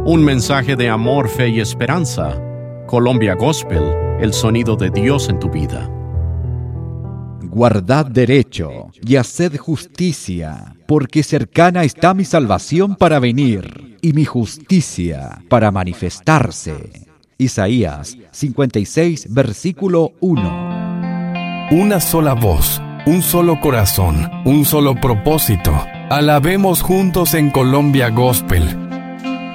Un mensaje de amor, fe y esperanza. Colombia Gospel, el sonido de Dios en tu vida. Guardad derecho y haced justicia, porque cercana está mi salvación para venir, y mi justicia para manifestarse. Isaías 56, versículo 1. Una sola voz, un solo corazón, un solo propósito. Alabemos juntos en Colombia Gospel,